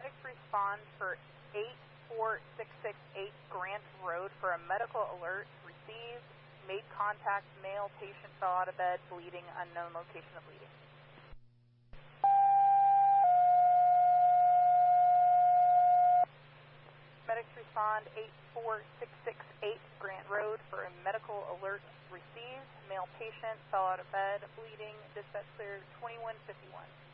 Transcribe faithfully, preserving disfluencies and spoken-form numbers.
medics respond for eight four six six eight Grant Road for a medical alert. Received. Made contact. Male patient fell out of bed. Bleeding. Unknown location of bleeding. Medics respond eight four six six eight Grant Road for a medical alert received. Male patient fell out of bed, bleeding. Dispatch clear twenty-one fifty-one.